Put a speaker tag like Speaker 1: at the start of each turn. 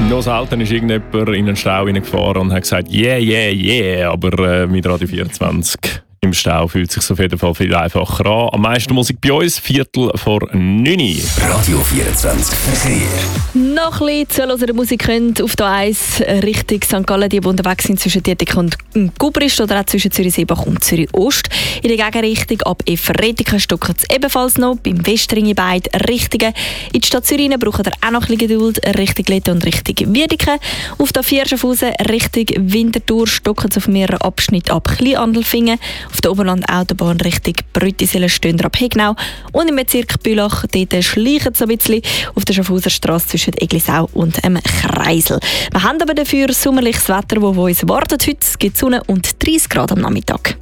Speaker 1: Noch selten ist irgendjemand in einen Stau hineingefahren und hat gesagt, yeah, aber mit Radio 24 im Stau fühlt sich auf jeden Fall viel einfacher an. Am meisten Musik bei uns, 8:45.
Speaker 2: Radio 24 Verkehr.
Speaker 3: Noch ein bisschen zuhören der Musik könnt auf der 1 Richtung St. Gallen, die unterwegs sind zwischen Dietik und Gubrist oder auch zwischen Zürich-Seebach und Zürich-Ost. In der Gegenrichtung ab Efretiken stocken es ebenfalls noch. Beim Westring in beiden Richtungen. In die Stadt Zürich braucht ihr auch noch ein bisschen Geduld. Richtung Letten und Richtung Wiedeke. Auf der 4 Schaffhausen Richtung Winterthur stocken es auf mehreren Abschnitten ab Kleinandelfingen. Auf der Oberland-Autobahn Richtung Brüttisellen stehen ab Hegnau. Und im Bezirk Bülach dort schleichen es ein bisschen auf der Schaffhauser Straße zwischen Eglisau und Kreisel. Wir haben aber dafür sommerliches Wetter, das uns wartet. Heute gibt es Sonne und 30 Grad am Nachmittag.